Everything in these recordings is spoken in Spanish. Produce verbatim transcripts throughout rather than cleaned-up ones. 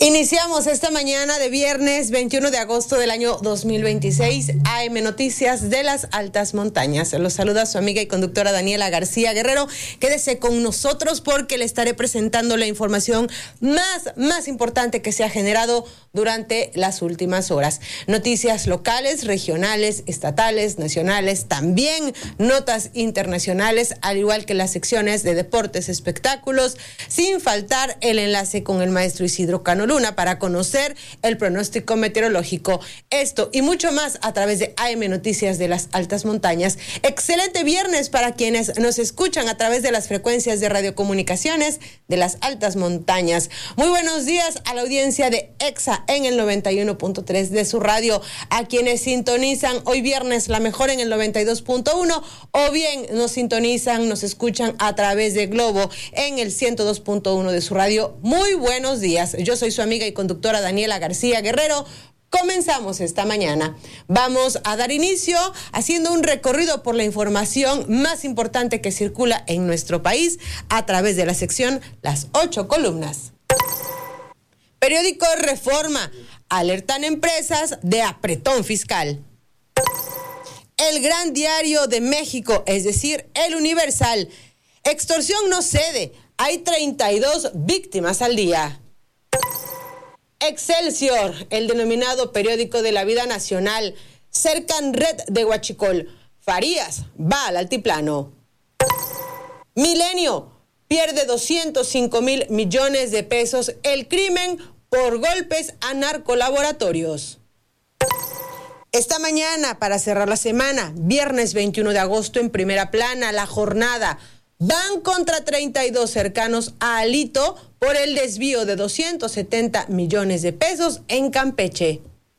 Iniciamos esta mañana de viernes veintiuno de agosto del año dos mil veintiséis, A M Noticias de las Altas Montañas. Los saluda su amiga y conductora Daniela García Guerrero. Quédese con nosotros porque le estaré presentando la información más, más importante que se ha generado durante las últimas horas. Noticias locales, regionales, estatales, nacionales, también notas internacionales, al igual que las secciones de deportes, espectáculos, sin faltar el enlace con el maestro Isidro Cano Luna para conocer el pronóstico meteorológico. Esto y mucho más a través de A M Noticias de las Altas Montañas. Excelente viernes para quienes nos escuchan a través de las frecuencias de radiocomunicaciones de las Altas Montañas. Muy buenos días a la audiencia de EXA en el noventa y uno punto tres de su radio, a quienes sintonizan hoy viernes La Mejor en el noventa y dos punto uno o bien nos sintonizan, nos escuchan a través de Globo en el ciento dos punto uno de su radio. Muy buenos días. Yo soy su amiga y conductora Daniela García Guerrero. Comenzamos esta mañana. Vamos a dar inicio haciendo un recorrido por la información más importante que circula en nuestro país a través de la sección Las Ocho Columnas. Periódico Reforma. Alertan empresas de apretón fiscal. El Gran Diario de México, es decir, El Universal. Extorsión no cede. Hay treinta y dos víctimas al día. Excelsior, el denominado periódico de la vida nacional. Cercan red de Huachicol. Farías va al altiplano. Milenio, pierde doscientos cinco mil millones de pesos el crimen por golpes a narcolaboratorios. Esta mañana, para cerrar la semana, viernes veintiuno de agosto, en primera plana, La Jornada. Van contra treinta y dos cercanos a Alito por el desvío de doscientos setenta millones de pesos en Campeche.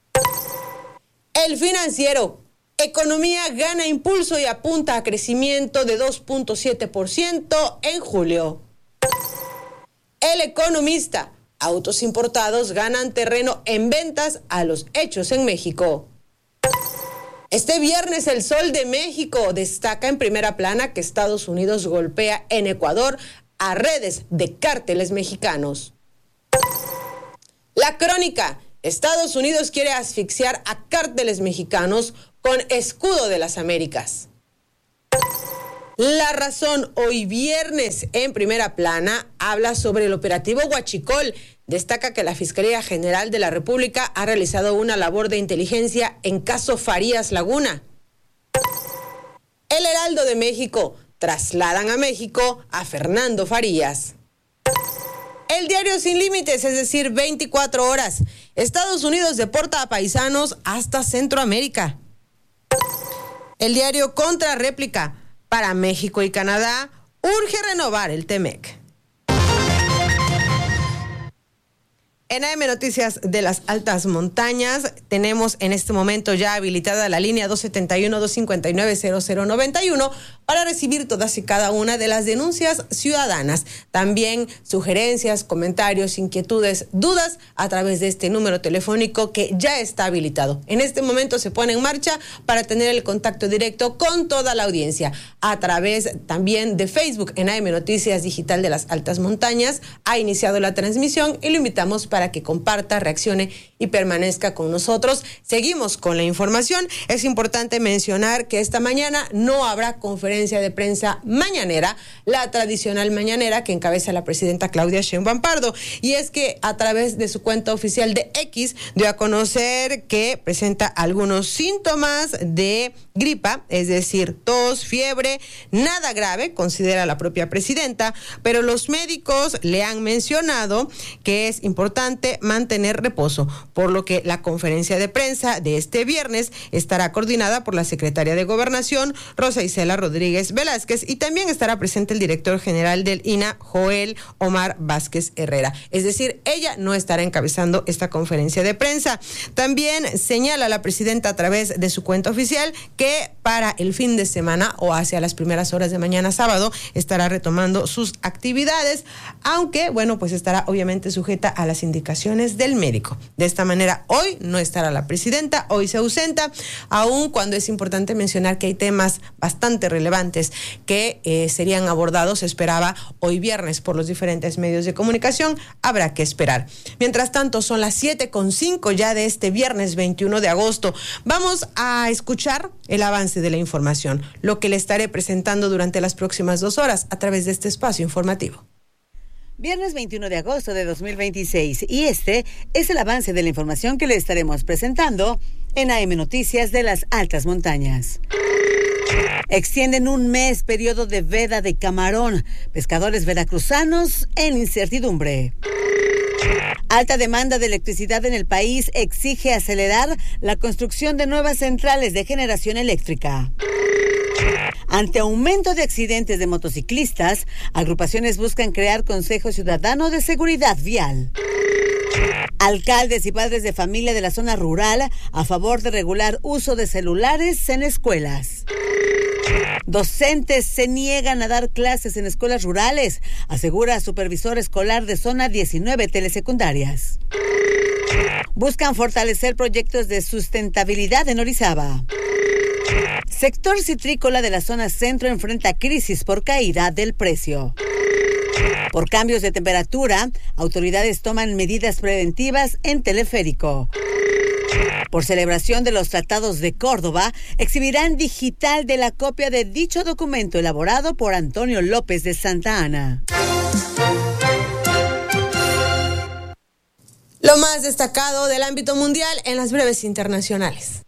El Financiero. Economía gana impulso y apunta a crecimiento de dos punto siete por ciento en julio. El Economista. Autos importados ganan terreno en ventas a los hechos en México. Este viernes El Sol de México destaca en primera plana que Estados Unidos golpea en Ecuador a redes de cárteles mexicanos. La Crónica. Estados Unidos quiere asfixiar a cárteles mexicanos con escudo de las Américas. La Razón, hoy viernes en primera plana, habla sobre el operativo Huachicol. Destaca que la Fiscalía General de la República ha realizado una labor de inteligencia en caso Farías Laguna. El Heraldo de México. Trasladan a México a Fernando Farías. El Diario Sin Límites, es decir, veinticuatro horas. Estados Unidos deporta a paisanos hasta Centroamérica. El Diario Contrarréplica. Para México y Canadá, urge renovar el TEMEC. En A M Noticias de las Altas Montañas tenemos en este momento ya habilitada la línea dos siete uno, dos cinco nueve, cero cero nueve uno para recibir todas y cada una de las denuncias ciudadanas. También sugerencias, comentarios, inquietudes, dudas a través de este número telefónico que ya está habilitado. En este momento se pone en marcha para tener el contacto directo con toda la audiencia. A través también de Facebook en A M Noticias Digital de las Altas Montañas ha iniciado la transmisión y lo invitamos para para que comparta, reaccione y permanezca con nosotros. Seguimos con la información. Es importante mencionar que esta mañana no habrá conferencia de prensa mañanera, la tradicional mañanera que encabeza la presidenta Claudia Sheinbaum Pardo. Y es que a través de su cuenta oficial de X dio a conocer que presenta algunos síntomas de gripa, es decir, tos, fiebre, nada grave, considera la propia presidenta, pero los médicos le han mencionado que es importante mantener reposo, por lo que la conferencia de prensa de este viernes estará coordinada por la secretaria de Gobernación, Rosa Isela Rodríguez Velázquez, y también estará presente el director general del I N A, Joel Omar Vázquez Herrera. Es decir, ella no estará encabezando esta conferencia de prensa. También señala la presidenta a través de su cuenta oficial que para el fin de semana o hacia las primeras horas de mañana sábado estará retomando sus actividades, aunque, bueno, pues estará obviamente sujeta a las indicaciones indicaciones del médico. De esta manera, hoy no estará la presidenta, hoy se ausenta, aun cuando es importante mencionar que hay temas bastante relevantes que eh, serían abordados, se esperaba hoy viernes por los diferentes medios de comunicación, habrá que esperar. Mientras tanto, son las siete con cinco ya de este viernes veintiuno de agosto. Vamos a escuchar el avance de la información, lo que le estaré presentando durante las próximas dos horas a través de este espacio informativo. Viernes veintiuno de agosto de dos mil veintiséis, y este es el avance de la información que le estaremos presentando en A M Noticias de las Altas Montañas. Extienden un mes periodo de veda de camarón. Pescadores veracruzanos en incertidumbre. Alta demanda de electricidad en el país exige acelerar la construcción de nuevas centrales de generación eléctrica. Ante aumento de accidentes de motociclistas, agrupaciones buscan crear Consejo Ciudadano de Seguridad Vial. Alcaldes y padres de familia de la zona rural a favor de regular uso de celulares en escuelas. Docentes se niegan a dar clases en escuelas rurales, asegura supervisor escolar de zona diecinueve telesecundarias. Buscan fortalecer proyectos de sustentabilidad en Orizaba. Sector citrícola de la zona centro enfrenta crisis por caída del precio. Por cambios de temperatura, autoridades toman medidas preventivas en Teleférico. Por celebración de los Tratados de Córdoba, exhibirán digital de la copia de dicho documento elaborado por Antonio López de Santa Ana. Lo más destacado del ámbito mundial en las breves internacionales.